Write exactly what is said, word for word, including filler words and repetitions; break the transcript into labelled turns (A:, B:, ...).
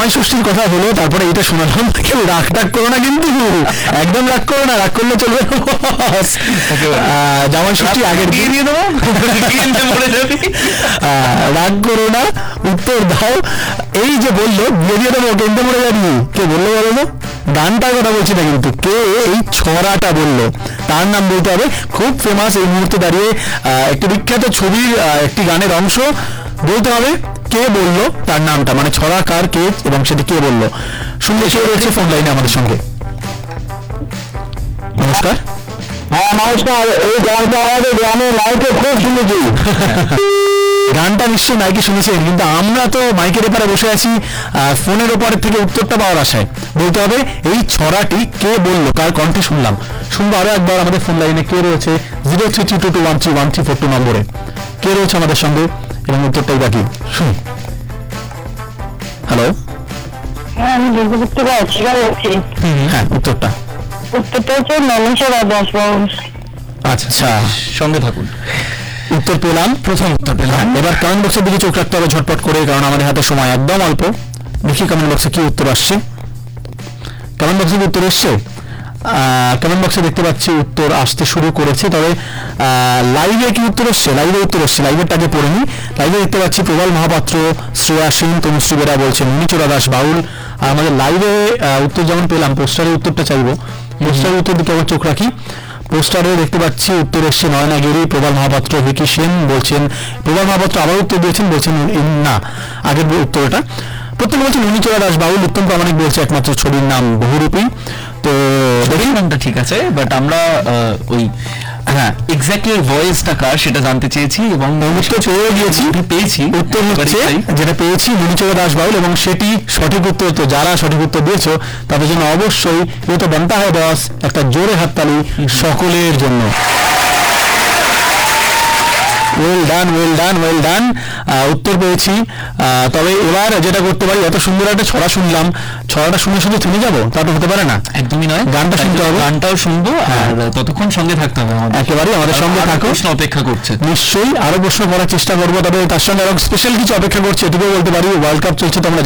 A: জামাই ষষ্ঠীর কথা হলো, তারপরে এটা শোনালাম, কেউ রাগ টাগ করো না কিন্তু, একদম রাগ করো না, রাগ করলে চলবে। জামাই ষষ্ঠী আগের দিয়ে দিয়ে দেবো, রাগ করো না, উত্তর দাও। এই যে বললো দিয়ে দিয়ে দেবো, কেন্দ্রে মরে যাবি, কে বললো বলো তো? গানটার কথা বলছি না কিন্তু, কে এই ছড়াটা বললো তার নাম বলতে হবে। খুব ফেমাস এই মুহূর্তে দাঁড়িয়ে একটি বিখ্যাত ছবির একটি গানের অংশ, বলতে হবে কে বললো তার নামটা, মানে ছড়া কার, কে, এবং সেটি কে বললো। শুনলে সে রয়েছে ফোন লাইনে আমাদের সঙ্গে। নমস্কার।
B: হ্যাঁ নমস্কার। এই গানটা আমাদের গ্রামে লাইভে খুব শুনেছি।
A: গানটা নিশ্চয়ই মাইকে শুনেছেন, কিন্তু আমরা তো মাইকের এপারে বসে আছি ফোনের ওপরের থেকে উত্তরটা পাওয়ার আশায়। বলতে হবে এই ছড়াটি কে বললো, কার কণ্ঠে শুনলাম। শুনবো আরো একবার আমাদের ফোন লাইনে কে রয়েছে zero three three two two one three one three four two নম্বরে, কে রয়েছে আমাদের সঙ্গে, এবং উত্তরটাই বাকি শুনি। হ্যালো।
B: হ্যাঁ আমি দুর্গাপুর বলছি।
A: হ্যাঁ উত্তরটা
B: উত্তরটা হচ্ছে মনীষা দাস।
A: আচ্ছা আচ্ছা, সঙ্গে থাকুন। উত্তর পেলাম, প্রথম উত্তর পেলাম। এবার কমেন্ট বক্সের দিকে চোখ রাখতে হবে ঝটপট করে, কারণ আমাদের হাতে সময় একদম অল্প। দেখি কমেন্ট বক্সে কি উত্তর আসছে। কমেন্ট বক্সে উত্তর এসছে, কমেন্ট বক্সে দেখতে পাচ্ছি উত্তর আসতে শুরু করেছে। তবে লাইভে কি উত্তর এসছে? লাইভে উত্তর এসছে, লাইভের টাকে পড়ে নি। লাইভে দেখতে পাচ্ছি প্রবল মহাপাত্র, শ্রেয়া সেন, তনুশ্রী বেরা বলছেন মুনিচোরা দাস বাউল। আর আমাদের লাইভে উত্তর যেমন পেলাম, পোস্টারের উত্তরটা চাইবো। পোস্টারের উত্তর দিকে আবার চোখ রাখি। পোস্টারে দেখতে পাচ্ছি উত্তর এসছে নয়না গিরি, প্রবল মহাপাত্র, ভিকি সেন বলছেন। প্রবল মহাপাত্র আবার উত্তর দিয়েছেন, বলছেন না, আগের উত্তরটা প্রত্যেকে বলছেন মুনিচোরা দাস বাউল। উত্তম প্রামাণিক বলছে একমাত্র ছবির নাম বহুরূপী। তো দেখি নামটা ঠিক আছে, বাট আমরা ওই হ্যাঁ এক্স্যাক্টলি ভয়েসটা কার সেটা জানতে চেয়েছি, এবং উত্তর পেয়ে গিয়েছি, পেয়েছি। উত্তর হচ্ছে যেটা পেয়েছি মুনিচোরা দাস বাউল, এবং সেটি সঠিক উত্তর। তো যারা সঠিক উত্তর দিয়েছো তাদের জন্য অবশ্যই এ তো বানতা হয় বস, একটা জোরে হাততালি সকলের জন্য। Well done, well done, well done. উত্তর পেয়েছি। তবে এবার যেটা করতে পারি, এত সুন্দর একটা ছড়া শুনলাম, ছড়াটা শুনে শুনে থেমে যাবো তা তো হতে পারে না, একদমই নয়। গানটা শুনতে হবে, গানটাও শুনবো, আর ততক্ষণ সঙ্গে থাকতে হবে একেবারে। আমাদের সঙ্গে থাকো, প্রশ্ন অপেক্ষা করছে নিশ্চয়ই, আরো প্রশ্ন করার চেষ্টা করবো। তবে তার সঙ্গে আরো স্পেশাল কিছু অপেক্ষা করছে, এটুকু বলতে পারি। ওয়ার্ল্ড কাপ চলছে, তোমরা